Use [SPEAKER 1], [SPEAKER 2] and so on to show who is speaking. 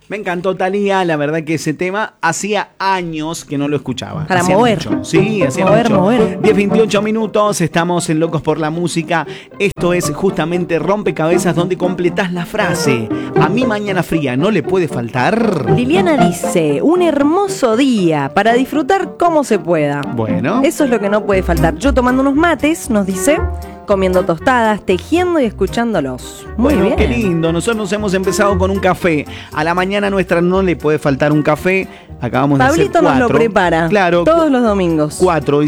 [SPEAKER 1] Me encantó Thalía, la verdad que ese tema hacía años que no lo escuchaba.
[SPEAKER 2] Para
[SPEAKER 1] hacía
[SPEAKER 2] mover.
[SPEAKER 1] Mucho. Sí, hacía
[SPEAKER 2] Mover,
[SPEAKER 1] mucho.
[SPEAKER 2] mover.
[SPEAKER 1] 10:28 minutos, estamos en Locos por la Música. Esto es justamente Rompecabezas, donde completás la frase. A mi mañana fría no le puede faltar.
[SPEAKER 2] Liliana dice, un hermoso día para disfrutar como se pueda.
[SPEAKER 1] Bueno.
[SPEAKER 2] Eso es lo que no puede faltar. Yo tomando unos mates, nos dice, comiendo tostadas, tejiendo y escuchándolos. Muy
[SPEAKER 1] Bueno,
[SPEAKER 2] bien.
[SPEAKER 1] qué lindo. Nosotros hemos empezado con un café. A la mañana nuestra no le puede faltar un café. Acabamos de hacer
[SPEAKER 2] Pablito
[SPEAKER 1] 4.
[SPEAKER 2] nos lo prepara.
[SPEAKER 1] Claro.
[SPEAKER 2] Todos los domingos.
[SPEAKER 1] 4.